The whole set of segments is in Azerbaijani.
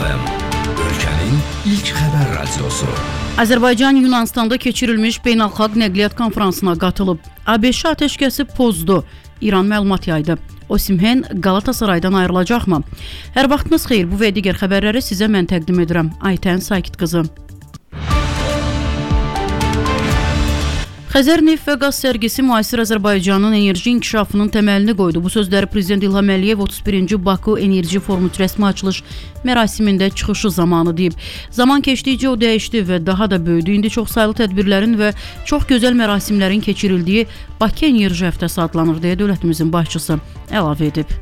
FM, ölkənin ilk xəbər radiosu. Azərbaycan Yunanıstanda keçirilmiş beynəlxalq nəqliyyat konfransına qatılıb. ABŞ atəşkəsi pozdu. İran məlumat yaydı. Osimhen Qalatasaraydan ayrılacaqmı? Hər vaxtınız xeyir, bu və digər xəbərləri sizə mən təqdim edirəm. Aytən Sakit qızı. Xəzər neft və qaz sərgisi müasir Azərbaycanın enerji inkişafının təməlini qoydu. Bu sözləri Prezident İlham Əliyev 31-ci Baku Enerji Forumu rəsmi açılış mərasimində çıxışı zamanı deyib. Zaman keçdikcə o dəyişdi və daha da böyüdü. İndi çox saylı tədbirlərin və çox gözəl mərasimlərin keçirildiyi Bakı Enerji Həftəsi adlanır deyə dövlətimizin başçısı əlavə edib.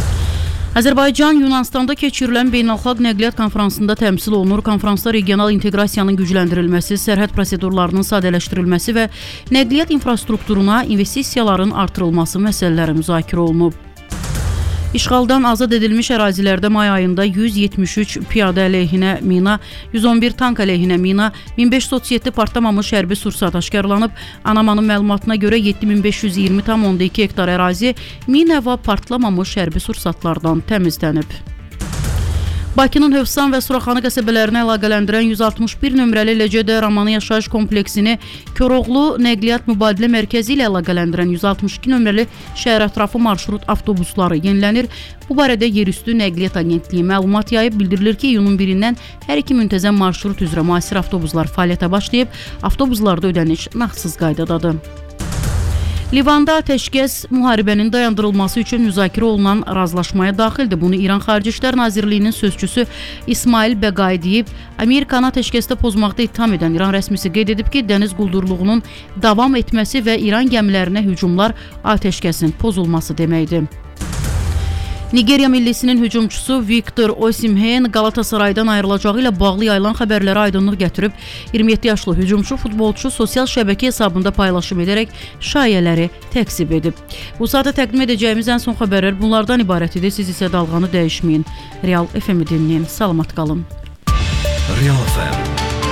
Azərbaycan Yunanıstanda keçirilən beynəlxalq nəqliyyat konfransında təmsil olunur. Konfransda regional inteqrasiyanın gücləndirilməsi, sərhəd prosedurlarının sadələşdirilməsi və nəqliyyat infrastrukturuna investisiyaların artırılması məsələləri müzakirə olunub. İşğaldan azad edilmiş ərazilərdə may ayında 173 piyadə əleyhinə mina, 111 tank əleyhinə mina, 1537 partlamamış hərbi sursat aşkarlanıb. ANAMA'nın məlumatına görə 7520,2 hektar ərazi mina və partlamamış hərbi sursatlardan təmizlənib. Bakının Hövsan və Suraxanı qəsəbələrinə əlaqələndirən 161 nömrəli LCD Ramanı yaşayış kompleksini Koroğlu Nəqliyyat Mübadilə Mərkəzi ilə əlaqələndirən 162 nömrəli şəhər ətrafı marşrut avtobusları yenilənir. Bu barədə Yerüstü Nəqliyyat Agentliyi məlumat yayıb. Bildirilir ki, iyunun 1-dən hər iki müntəzəm marşrut üzrə müasir avtobuslar fəaliyyətə başlayıb. Avtobuslarda ödəniş nağdsız qaydadadır. Livanda atəşkəs müharibənin dayandırılması üçün müzakirə olunan razılaşmaya daxildir. Bunu İran Xarici İşlər Nazirliyinin sözçüsü İsmail Bəqai deyib. Amerikanı atəşkəsdə pozmaqda ittiham edən İran rəsmisi qeyd edib ki, dəniz quldurluğunun davam etməsi və İran gəmilərinə hücumlar atəşkəsin pozulması deməkdir. Nigeriya millisinin hücumçusu Victor Osimhen Qalatasaraydan ayrılacağı ilə bağlı yayılan xəbərlərə aydınlıq gətirib. 27 yaşlı hücumçu futbolçu sosial şəbəkə hesabında paylaşım edərək şayələri təkzib edib. Bu saata təqdim edəcəyimiz ən son xəbərlər bunlardan ibarət idi. Siz isə dalğanı dəyişməyin. Real FM-i dinləyin. Salamat qalın. Real FM